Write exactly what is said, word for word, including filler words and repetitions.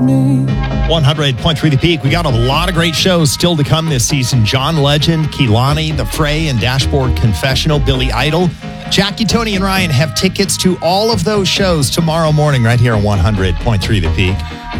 me. one hundred point three The Peak. We got a lot of great shows still to come this season. John Legend, Kehlani, The Fray, and Dashboard Confessional, Billy Idol. Jackie, Tony, and Ryan have tickets to all of those shows tomorrow morning right here on one hundred point three The Peak.